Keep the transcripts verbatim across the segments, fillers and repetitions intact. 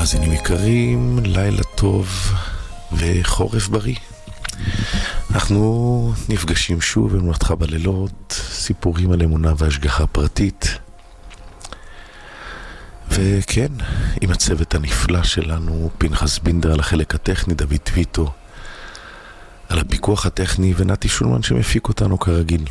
מאזינים יקרים, לילה טוב וחורף בריא. אנחנו נפגשים שוב במולדתך בלילות, סיפורים על אמונה והשגחה פרטית. וכן, עם הצוות הנפלא שלנו, פנחס בינדר על החלק הטכני, דוד טוויטו על הפיקוח הטכני, ונתי שולמן שמפיק אותנו כרגיל.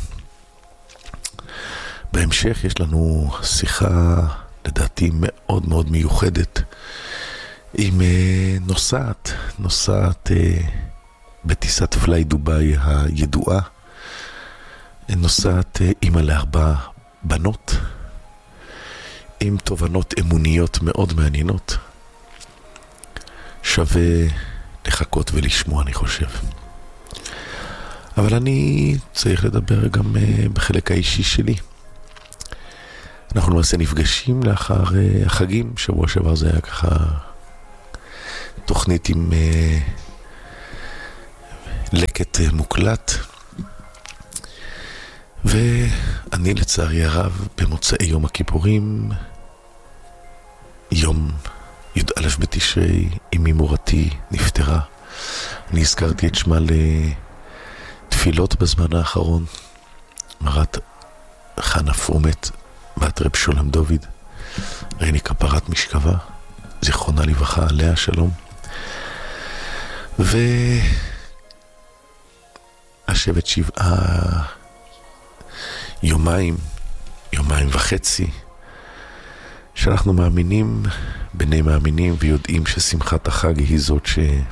בהמשך יש לנו שיחה לדעתי מאוד מאוד מיוחדת עם נוסעת, נוסעת בטיסת פליי דוביי הידועה, נוסעת אימא לארבע בנות עם תובנות אמוניות מאוד מעניינות. שווה לחכות ולשמוע, אני חושב. אבל אני צריך לדבר גם בחלק האישי שלי. אנחנו למעשה נפגשים לאחר uh, החגים. שבוע שעבר זה היה ככה תוכנית עם uh, לקט uh, מוקלט, ואני לצערי הרב במוצאי יום הכיפורים, יום י"א בתשרי, אמי מורתי נפטרה. אני הזכרתי את שמה לתפילות בזמן האחרון. מרת חנה פרומת בת רב שולם דוד, ראיני כפרת משכבה, זיכרונה לברכה, עליה שלום. והשבת שבעה יומיים, יומיים וחצי, שאנחנו מאמינים, בני מאמינים, ויודעים ששמחת החג היא זאת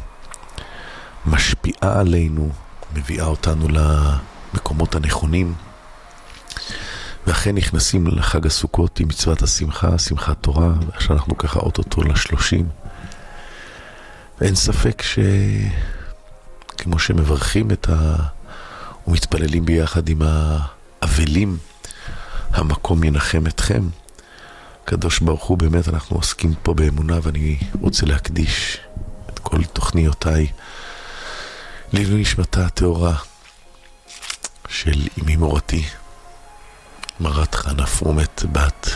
שמשפיעה עלינו, מביאה אותנו למקומות הנכונים, ואכן נכנסים לחג הסוכות עם מצוות השמחה, שמחת תורה, שאנחנו ככה אוטוטו לשלושים. ואין ספק שכמו שמברכים את ה... ומתפללים ביחד עם האבלים, המקום ינחם אתכם. קדוש ברוך הוא, באמת אנחנו עוסקים פה באמונה, ואני רוצה להקדיש את כל תוכניותיי לעילוי נשמתה הטהורה של אמי מורתי, מרת חנה פרומת בת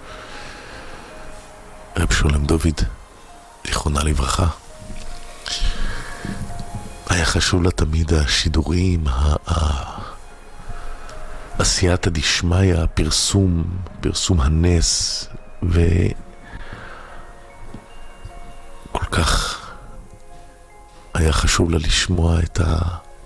רב שולם דוד, זיכרונה לברכה. היה חשוב לה תמיד השידורים, העשיית הדשמיא, הפרסום, פרסום הנס, וכל כך היה חשוב לה לשמוע את ה...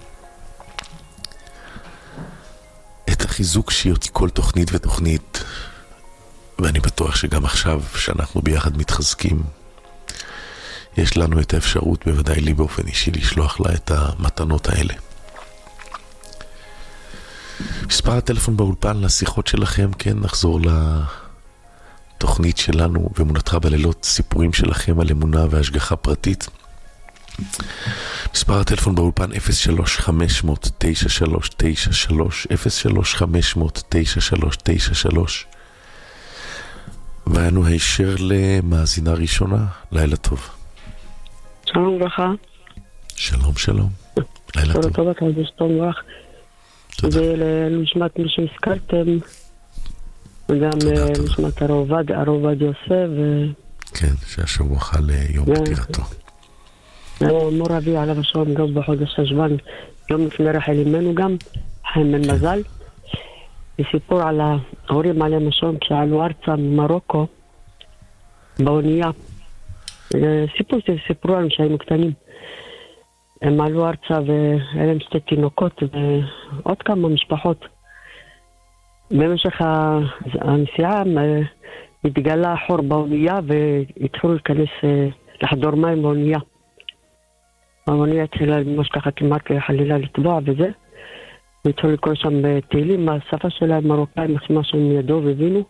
את החיזוק שיוציא כל תוכנית ותוכנית, ואני בטוח שגם עכשיו שאנחנו ביחד מתחזקים, יש לנו את האפשרות, בוודאי לי באופן אישי, לשלוח לה את המתנות האלה. מספר הטלפון באולפן לשיחות שלכם, כן, נחזור לתוכנית שלנו ואמונתך בלילות, סיפורים שלכם על אמונה והשגחה פרטית. מספר הטלפון באולפן אפס שלוש חמש אפס אפס תשע שלוש תשע שלוש, אפס שלוש חמש אפס אפס תשע שלוש תשע שלוש. ואנו הישר למאזינה ראשונה. לילה טוב. שלום וברכה. שלום שלום. לילה טוב. טוב, אתה חודש טוב וברך. תודה. ולמשמעת מי שהזכרתם, וגם משמעת הרובד, הרובד יוסף. כן, שהשבוע חל יום פטירתו. מור אבי עליו השלום, גם בחודש השבן, יום לפני רחל אימנו, גם חיים בן מזל. וסיפור על ההורים עליהם השלום כשעלו ארצה ממרוקו באונייה. סיפור שסיפרו לנו שהיינו קטנים. הם עלו ארצה והיה להם שתי תינוקות ועוד כמה משפחות. במשך הנסיעה התגלה חור באונייה והתחילו להיכנס לחדור מים באונייה. האונייה התחילה ממש ככה כמעט חלילה לטבוע וזה. והתחילו לקרוא שם בתהילים, השפה שלהם מרוקאים, מה שהם ידעו והבינו.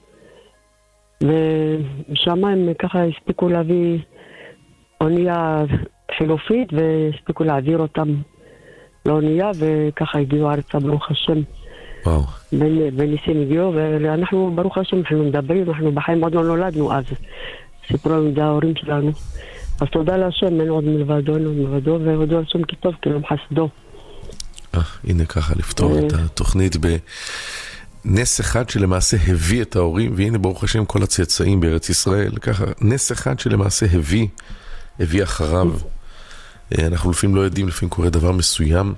ושם הם ככה הספיקו להביא אונייה חילופית, והספיקו להעביר אותם לאונייה, וככה הגיעו ארצה, ברוך השם. וואו. וניסים הגיעו, ואנחנו, ברוך השם, אנחנו מדברים, אנחנו בחיים עוד לא נולדנו אז. סיפרו לנו זה ההורים שלנו. אז תודה להשם, אין עוד מלבדו, אין עוד מלבדו, והודו השם כי טוב, כי לא מחסדו. אה, הנה ככה לפתור את התוכנית נס אחד שלמעשה הביא את ההורים, והנה ברוך השם כל הצאצאים בארץ ישראל, ככה, נס אחד שלמעשה הביא, הביא אחריו. אנחנו לפעמים לא יודעים, לפעמים קורה דבר מסוים,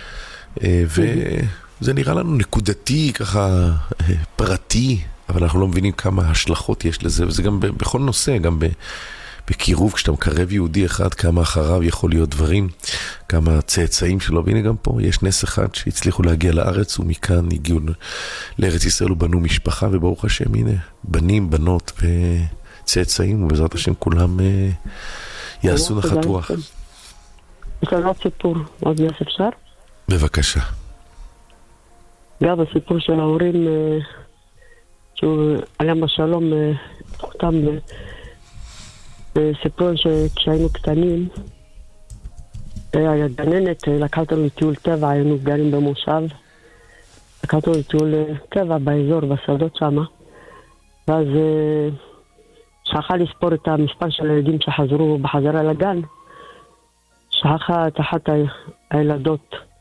וזה נראה לנו נקודתי, ככה פרטי, אבל אנחנו לא מבינים כמה השלכות יש לזה, וזה גם בכל נושא, גם בקירוב, כשאתה מקרב יהודי אחד, כמה אחריו יכול להיות דברים, כמה צאצאים שלו, והנה גם פה יש נס אחד שהצליחו להגיע לארץ, ומכאן הגיעו לארץ ישראל ובנו משפחה, וברוך השם, הנה, בנים, בנות וצאצאים, ובעזרת השם כולם יעשו נחת רוח. יש לנו עוד סיפור, עוד נס אפשר? בבקשה. גם הסיפור של ההורים, שהוא עליהם השלום, אותם סיפור שכשהיינו קטנים, היה גננת, לקחת לנו לטיול טבע, היינו גרים במושב, לקחת לנו לטיול טבע באזור, בשדות שם, ואז שכחה לספור את המספר של הילדים שחזרו בחזרה לגן, שכחה את אחת הילדות